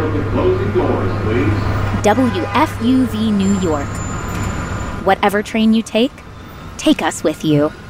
of the closing doors, please. WFUV New York. Whatever train you take us with you.